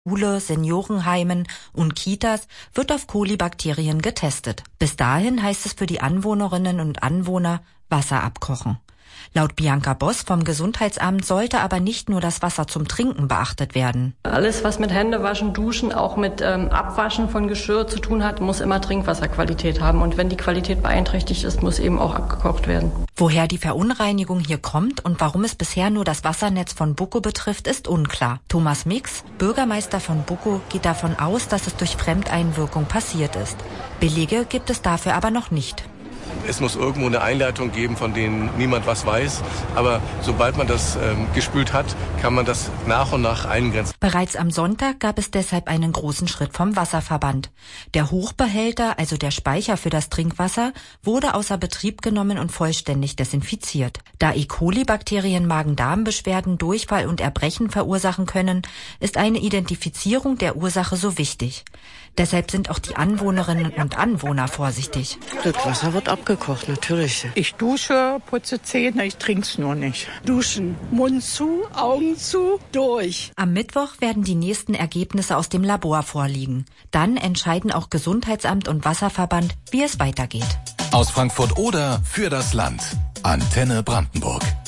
Schule, Seniorenheimen und Kitas wird auf Kolibakterien getestet. Bis dahin heißt es für die Anwohnerinnen und Anwohner Wasser abkochen. Laut Bianca Boss vom Gesundheitsamt sollte aber nicht nur das Wasser zum Trinken beachtet werden. Alles, was mit Händewaschen, Duschen, auch mit Abwaschen von Geschirr zu tun hat, muss immer Trinkwasserqualität haben. Und wenn die Qualität beeinträchtigt ist, muss eben auch abgekocht werden. Woher die Verunreinigung hier kommt und warum es bisher nur das Wassernetz von Buckow betrifft, ist unklar. Thomas Mix, Bürgermeister von Buckow, geht davon aus, dass es durch Fremdeinwirkung passiert ist. Belege gibt es dafür aber noch nicht. Es muss irgendwo eine Einleitung geben, von denen niemand was weiß. Aber sobald man das gespült hat, kann man das nach und nach eingrenzen. Bereits am Sonntag gab es deshalb einen großen Schritt vom Wasserverband. Der Hochbehälter, also der Speicher für das Trinkwasser, wurde außer Betrieb genommen und vollständig desinfiziert. Da E. coli-Bakterien Magen-Darm-Beschwerden, Durchfall und Erbrechen verursachen können, ist eine Identifizierung der Ursache so wichtig. Deshalb sind auch die Anwohnerinnen und Anwohner vorsichtig. Das Wasser wird abgekocht, natürlich. Ich dusche, putze Zähne, ich trink's nur nicht. Duschen, Mund zu, Augen zu, durch. Am Mittwoch werden die nächsten Ergebnisse aus dem Labor vorliegen. Dann entscheiden auch Gesundheitsamt und Wasserverband, wie es weitergeht. Aus Frankfurt-Oder für das Land. Antenne Brandenburg.